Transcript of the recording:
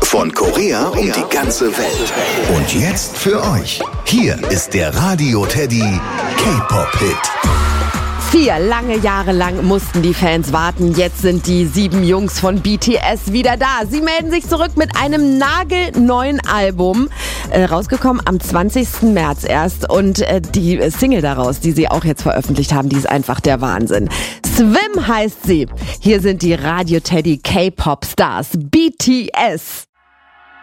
Von Korea um die ganze Welt. Und jetzt für euch. Hier ist der Radio Teddy K-Pop-Hit. 4 lange Jahre lang mussten die Fans warten. Jetzt sind die 7 Jungs von BTS wieder da. Sie melden sich zurück mit einem nagelneuen Album. Rausgekommen am 20. März erst. Und die Single daraus, die sie auch jetzt veröffentlicht haben, die ist einfach der Wahnsinn. Swim heißt sie. Hier sind die Radio Teddy K-Pop Stars BTS.